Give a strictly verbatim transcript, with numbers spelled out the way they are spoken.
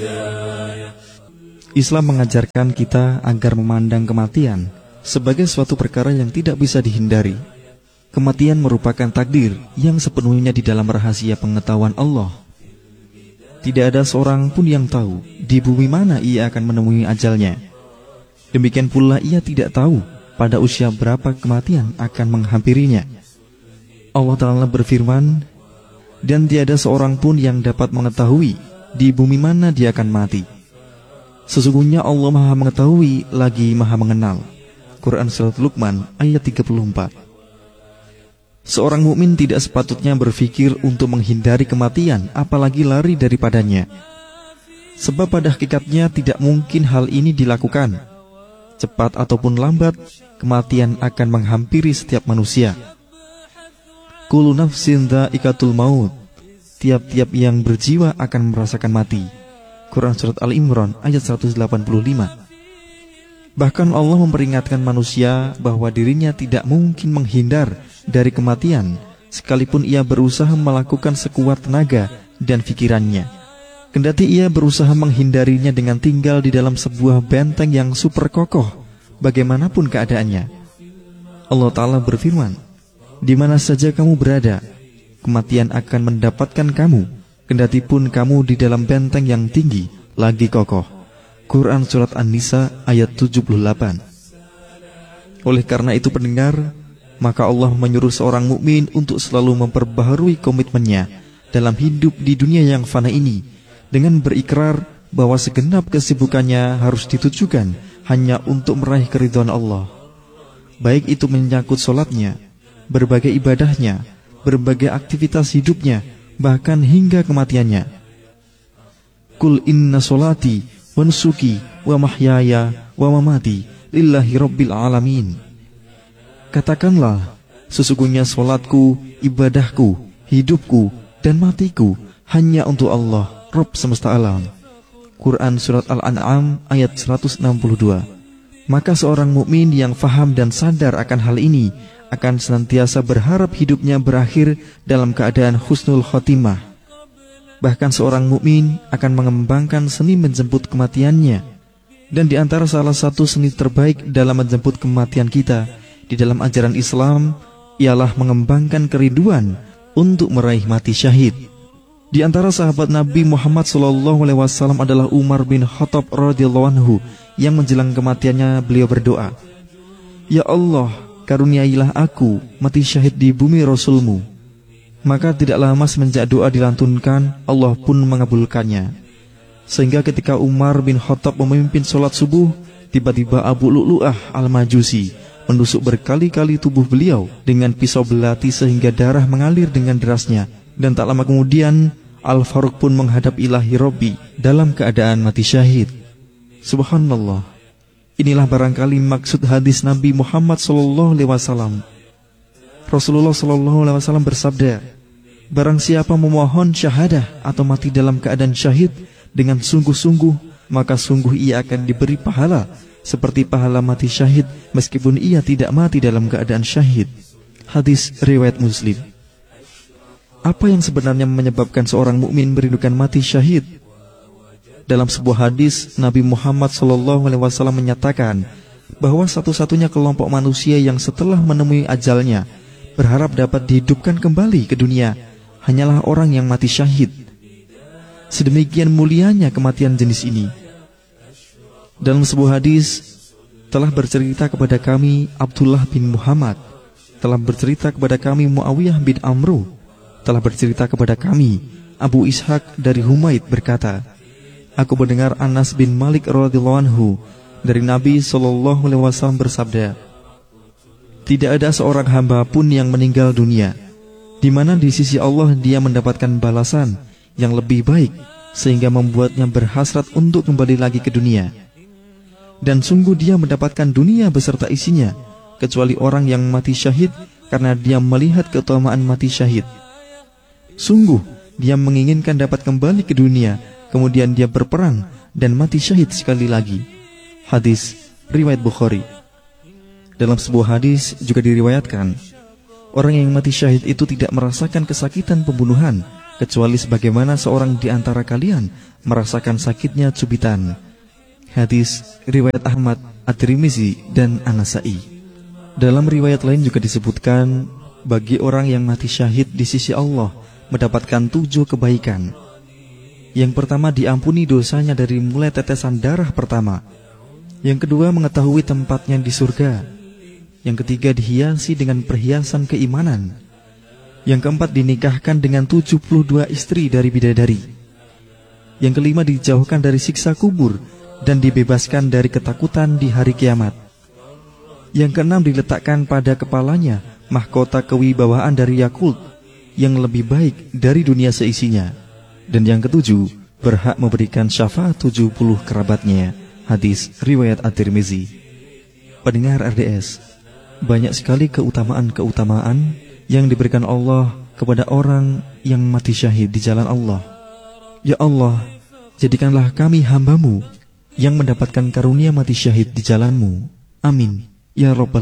Islam mengajarkan kita agar memandang kematian sebagai suatu perkara yang tidak bisa dihindari. Kematian merupakan takdir yang sepenuhnya di dalam rahasia pengetahuan Allah. Tidak ada seorang pun yang tahu di bumi mana ia akan menemui ajalnya. Demikian pula ia tidak tahu pada usia berapa kematian akan menghampirinya. Allah Ta'ala berfirman, dan tiada seorang pun yang dapat mengetahui di bumi mana dia akan mati. Sesungguhnya Allah Maha mengetahui lagi Maha mengenal. Quran Surat Luqman ayat tiga puluh empat. Seorang mukmin tidak sepatutnya berpikir untuk menghindari kematian, apalagi lari daripadanya. Sebab pada hakikatnya tidak mungkin hal ini dilakukan. Cepat ataupun lambat, kematian akan menghampiri setiap manusia. Kullu nafsin dha'iqatul maut. Tiap-tiap yang berjiwa akan merasakan mati. Quran Surat Al-Imran ayat seratus delapan puluh lima. Bahkan Allah memperingatkan manusia bahwa dirinya tidak mungkin menghindar dari kematian, sekalipun ia berusaha melakukan sekuat tenaga dan pikirannya. Kendati ia berusaha menghindarinya dengan tinggal di dalam sebuah benteng yang super kokoh, bagaimanapun keadaannya. Allah Ta'ala berfirman, di mana saja kamu berada, kematian akan mendapatkan kamu, kendati pun kamu di dalam benteng yang tinggi, lagi kokoh. Quran Surat An-Nisa ayat tujuh puluh delapan. Oleh karena itu pendengar, maka Allah menyuruh seorang mukmin untuk selalu memperbaharui komitmennya dalam hidup di dunia yang fana ini, dengan berikrar bahwa segenap kesibukannya harus ditujukan hanya untuk meraih keridhaan Allah. Baik itu menyangkut sholatnya, berbagai ibadahnya, berbagai aktivitas hidupnya, bahkan hingga kematiannya. Kul inna sholati wa nusuki wa mahyaya wa mamati lillahi rabbil alamin. Katakanlah, sesungguhnya solatku, ibadahku, hidupku, dan matiku hanya untuk Allah, Rabb semesta alam. Quran Surat Al-An'am ayat seratus enam puluh dua. Maka seorang mukmin yang faham dan sadar akan hal ini akan senantiasa berharap hidupnya berakhir dalam keadaan husnul khotimah. Bahkan seorang mukmin akan mengembangkan seni menjemput kematiannya. Dan di antara salah satu seni terbaik dalam menjemput kematian kita di dalam ajaran Islam ialah mengembangkan kerinduan untuk meraih mati syahid. Di antara sahabat Nabi Muhammad shallallahu alaihi wasallam adalah Umar bin Khattab radhiyallahu anhu, yang menjelang kematiannya beliau berdoa, ya Allah, karuniailah aku mati syahid di bumi Rasulmu. Maka tidak lama semenjak doa dilantunkan, Allah pun mengabulkannya. Sehingga ketika Umar bin Khattab memimpin sholat subuh, tiba-tiba Abu Lu'lu'ah al-Majusi menusuk berkali-kali tubuh beliau dengan pisau belati sehingga darah mengalir dengan derasnya. Dan tak lama kemudian Al-Faruq pun menghadap ilahi Rabbi dalam keadaan mati syahid. Subhanallah. Inilah barangkali maksud hadis Nabi Muhammad shallallahu alaihi wasallam. Rasulullah shallallahu alaihi wasallam bersabda, barang siapa memohon syahadah atau mati dalam keadaan syahid dengan sungguh-sungguh, maka sungguh ia akan diberi pahala seperti pahala mati syahid meskipun ia tidak mati dalam keadaan syahid. Hadis riwayat Muslim. Apa yang sebenarnya menyebabkan seorang mukmin merindukan mati syahid? Dalam sebuah hadis, Nabi Muhammad shallallahu alaihi wasallam menyatakan bahwa satu-satunya kelompok manusia yang setelah menemui ajalnya berharap dapat dihidupkan kembali ke dunia hanyalah orang yang mati syahid. Sedemikian mulianya kematian jenis ini. Dalam sebuah hadis, telah bercerita kepada kami Abdullah bin Muhammad, telah bercerita kepada kami Muawiyah bin Amru, telah bercerita kepada kami Abu Ishaq dari Humaid berkata, aku mendengar Anas bin Malik radhiyallahu anhu dari Nabi shallallahu alaihi wasallam bersabda, tidak ada seorang hamba pun yang meninggal dunia di mana di sisi Allah dia mendapatkan balasan yang lebih baik sehingga membuatnya berhasrat untuk kembali lagi ke dunia. Dan sungguh dia mendapatkan dunia beserta isinya, kecuali orang yang mati syahid karena dia melihat keutamaan mati syahid. Sungguh dia menginginkan dapat kembali ke dunia, kemudian dia berperang dan mati syahid sekali lagi. Hadis riwayat Bukhari. Dalam sebuah hadis juga diriwayatkan, orang yang mati syahid itu tidak merasakan kesakitan pembunuhan kecuali sebagaimana seorang di antara kalian merasakan sakitnya cubitan. Hadis riwayat Ahmad, At-Tirmizi, dan An-Nasa'i. Dalam riwayat lain juga disebutkan, bagi orang yang mati syahid di sisi Allah mendapatkan tujuh kebaikan. Yang pertama, diampuni dosanya dari mulai tetesan darah pertama. Yang kedua, mengetahui tempatnya di surga. Yang ketiga, dihiasi dengan perhiasan keimanan. Yang keempat, dinikahkan dengan tujuh puluh dua istri dari bidadari. Yang kelima, dijauhkan dari siksa kubur dan dibebaskan dari ketakutan di hari kiamat. Yang keenam, diletakkan pada kepalanya mahkota kewibawaan dari Yakult yang lebih baik dari dunia seisinya. Dan yang ketujuh, berhak memberikan syafaat tujuh puluh kerabatnya. Hadis riwayat At-Tirmizi. Pendengar R D S, banyak sekali keutamaan-keutamaan yang diberikan Allah kepada orang yang mati syahid di jalan Allah. Ya Allah, jadikanlah kami hamba-Mu yang mendapatkan karunia mati syahid di jalan-Mu. Amin ya Rabbal